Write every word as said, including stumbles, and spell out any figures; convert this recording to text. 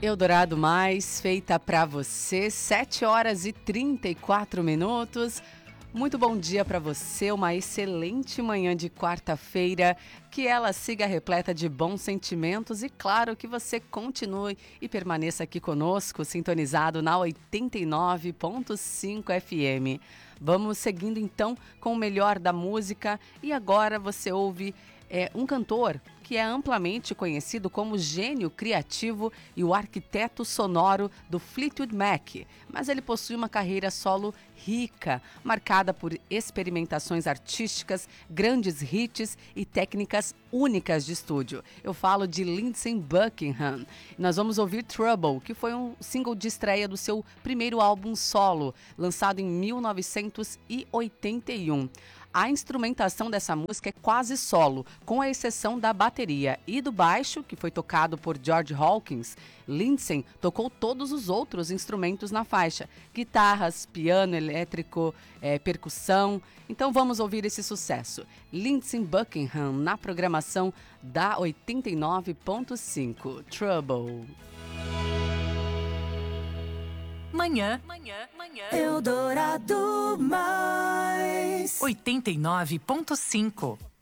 Eldorado Mais, feita para você, sete horas e trinta e quatro minutos. Muito bom dia para você, uma excelente manhã de quarta-feira, que ela siga repleta de bons sentimentos e claro que você continue e permaneça aqui conosco, sintonizado na oitenta e nove ponto cinco F M. Vamos seguindo então com o melhor da música e agora você ouve é, um cantor que é amplamente conhecido como gênio criativo e o arquiteto sonoro do Fleetwood Mac, mas ele possui uma carreira solo rica, marcada por experimentações artísticas, grandes hits e técnicas únicas de estúdio. Eu falo de Lindsey Buckingham. Nós vamos ouvir Trouble, que foi um single de estreia do seu primeiro álbum solo, lançado em mil novecentos e oitenta e um. A instrumentação dessa música é quase solo, com a exceção da bateria e do baixo, que foi tocado por George Hawkins. Lindsey tocou todos os outros instrumentos na faixa, guitarras, piano elétrico, é, percussão. Então vamos ouvir esse sucesso. Lindsey Buckingham na programação da oitenta e nove ponto cinco. Trouble. Manhã, manhã, manhã. Eldorado Mais oitenta e nove ponto cinco.